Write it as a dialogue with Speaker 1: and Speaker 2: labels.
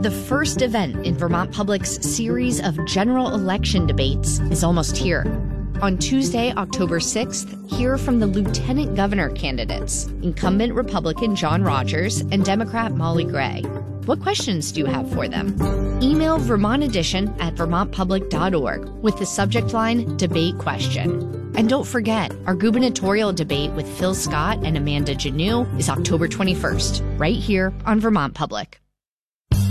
Speaker 1: The first event in Vermont Public's series of general election debates is almost here. On Tuesday, October 6th, hear from the lieutenant governor candidates, incumbent Republican John Rogers and Democrat Molly Gray. What questions do you have for them? Email vermontedition@vermontpublic.org with the subject line Debate Question. And don't forget, our gubernatorial debate with Phil Scott and Amanda Janoo is October 21st, right here on Vermont Public.